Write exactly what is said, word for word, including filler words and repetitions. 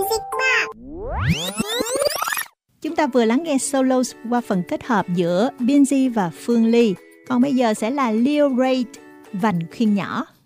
music box. Chúng ta vừa lắng nghe solo qua phần kết hợp giữa Binz và Phương Ly. Còn bây giờ sẽ là Leo Ray, Vành khuyên nhỏ.